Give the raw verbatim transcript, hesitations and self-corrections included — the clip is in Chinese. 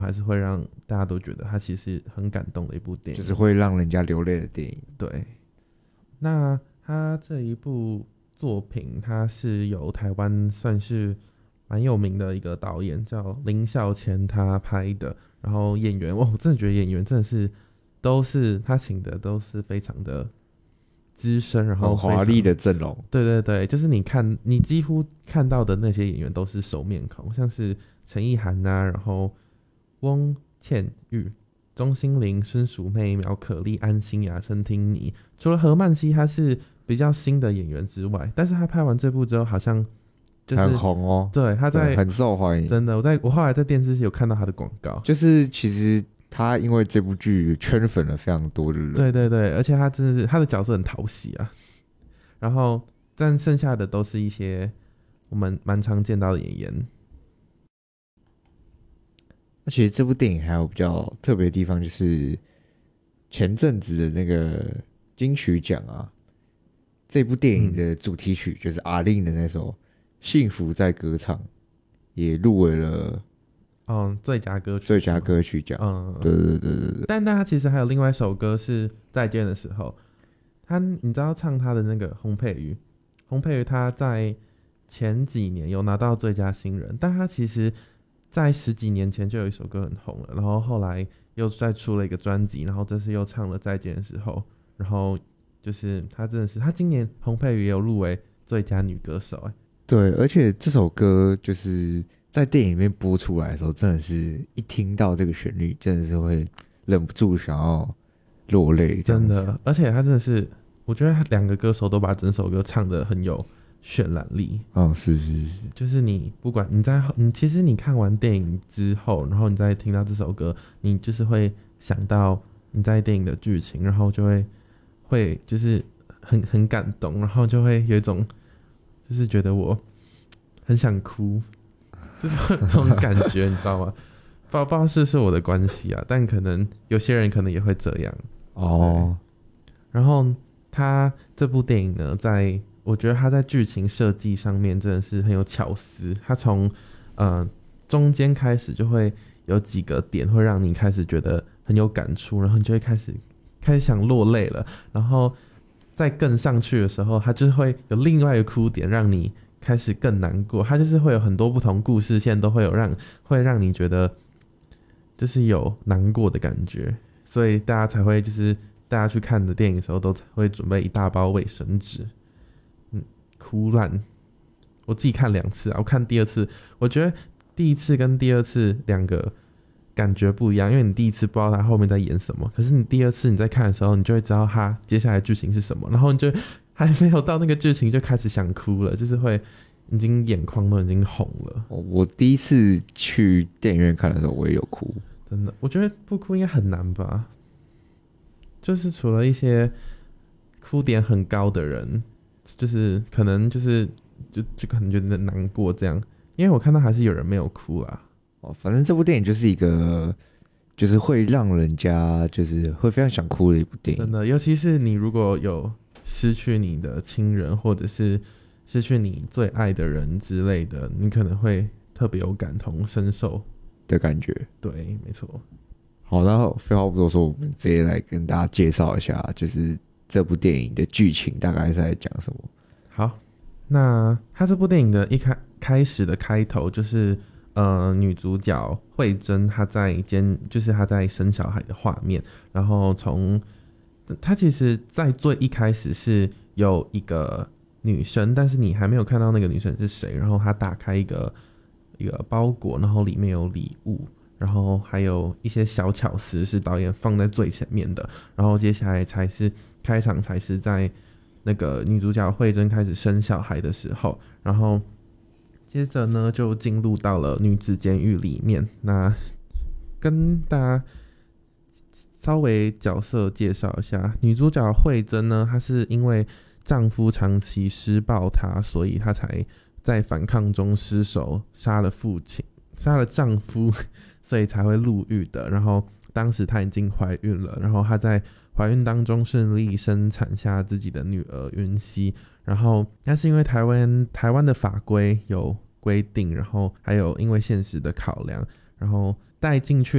还是会让大家都觉得它其实很感动的一部电影， 就是会让人家流泪的电影。 对，那他这一部作品，它是由台湾算是蛮有名的一个导演叫林孝谦他拍的，然后演员，哇，我真的觉得演员真的是都是他请的都是非常的资深，然后很华丽的阵容。 对对对，就是你看你几乎看到的那些演员都是熟面孔，像是陈意涵啊，然后翁倩玉、钟欣凌、孙淑妹、苗可丽、安心雅、陈婷妮。除了何曼希他是比较新的演员之外，但是他拍完这部之后好像就是很红哦。 对，他在很受欢迎。 真的，我在我后来在电视有看到他的广告， 就是其实他因为这部剧圈粉了非常多的人。 对对对，而且他真的是他的角色很讨喜啊。然后但剩下的都是一些我们蛮常见到的演员。 那其实这部电影还有比较特别的地方，就是前阵子的那个金曲奖啊，这部电影的主题曲、嗯、就是阿令的那首《幸福在歌唱》，也入围了嗯最佳歌曲最佳歌曲奖。嗯，对对对对对。 但他其实还有另外一首歌是《再见的时候》，他你知道唱他的那个洪佩瑜，洪佩瑜他在前几年有拿到最佳新人，但他其实在十几年前就有一首歌很红了，然后后来又再出了一个专辑，然后这次又唱了《再见的时候》，然后就是他真的是他今年洪佩瑜也有入围最佳女歌手。欸， 对，而且这首歌就是在电影里面播出来的时候，真的是一听到这个旋律，真的是会忍不住想要落泪，真的。而且他真的是，我觉得两个歌手都把整首歌唱得很有渲染力。 嗯，是是是， 就是你不管你在你其实你看完电影之后，然后你再听到这首歌，你就是会想到你在电影的剧情，然后就会会就是很很感动，然后就会有一种就是觉得我很想哭，就是那种感觉，你知道吗？不知道不知道是不是我的关系啊，但可能有些人可能也会这样哦。然后他这部电影呢，在我觉得他在剧情设计上面真的是很有巧思。他从呃中间开始就会有几个点会让你开始觉得很有感触，然后你就会开始开始想落泪了。然后再更上去的时候，他就是会有另外一个哭点，让你开始更难过。他就是会有很多不同故事线，都会有让会让你觉得就是有难过的感觉，所以大家才会就是大家去看的电影的时候都会准备一大包卫生纸。嗯，哭烂。我自己看两次啊，我看第二次，我觉得第一次跟第二次两个感觉不一样，因为你第一次不知道他后面在演什么，可是你第二次你在看的时候，你就会知道他接下来剧情是什么，然后你就还没有到那个剧情就开始想哭了，就是会已经眼眶都已经红了。 我第一次去电影院看的时候，我也有哭。 真的，我觉得不哭应该很难吧？就是除了一些哭点很高的人，就是可能就是就就可能觉得难过这样，因为我看到还是有人没有哭啦。 哦，反正这部电影就是一个，就是会让人家就是会非常想哭的一部电影。 真的，尤其是你如果有失去你的亲人，或者是失去你最爱的人之类的，你可能会特别有感同身受的感觉。 对，没错。 好，那废话不多说，我们直接来跟大家介绍一下，就是这部电影的剧情大概是在讲什么。 好，那他这部电影的一开开始的开头就是呃女主角慧珍她在监就是她在生小孩的画面，然后从她其实在最一开始是有一个女生，但是你还没有看到那个女生是谁，然后她打开一个一个包裹，然后里面有礼物，然后还有一些小巧思是导演放在最前面的，然后接下来才是开场，才是在那个女主角慧珍开始生小孩的时候，然后接着呢就进入到了女子监狱里面。那跟大家稍微角色介绍一下，女主角慧珍呢，她是因为丈夫长期施暴她，所以她才在反抗中失手杀了父亲，杀了丈夫，所以才会入狱的。然后当时她已经怀孕了，然后她在怀孕当中顺利生产下自己的女儿云熙。然后但是因为台湾台湾的法规有规定，然后还有因为现实的考量，然后带进去